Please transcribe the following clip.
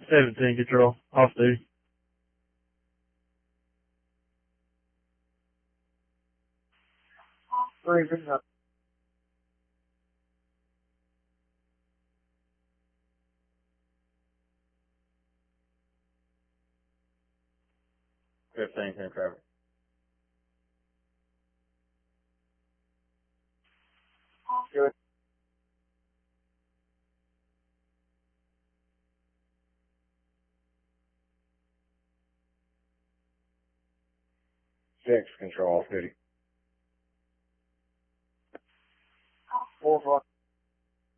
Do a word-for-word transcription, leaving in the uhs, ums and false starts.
seventeen control, off duty. Three, picking up. Fifteen, ten traffic. Good. Six, control off duty. Four, five.